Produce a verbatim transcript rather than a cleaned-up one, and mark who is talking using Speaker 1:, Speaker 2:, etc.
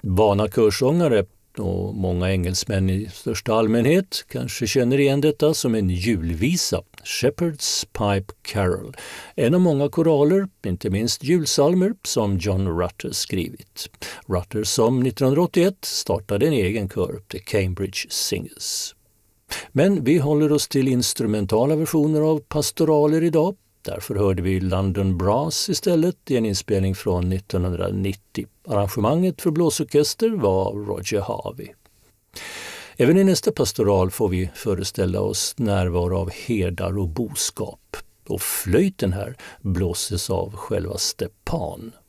Speaker 1: Vana körsångare och många engelsmän i största allmänhet kanske känner igen detta som en julvisa, Shepherd's Pipe Carol. En av många koraler, inte minst julsalmer, som John Rutter skrivit. Rutter som nittonhundraåttioett startade en egen kör, The Cambridge Singers. Men vi håller oss till instrumentala versioner av pastoraler idag. Därför hörde vi London Brass istället i en inspelning från nittonhundranittio. Arrangemanget för blåsorkester var Roger Harvey. Även i nästa pastoral får vi föreställa oss närvaro av herdar och boskap. Och flöjten här blåses av självaste Pan.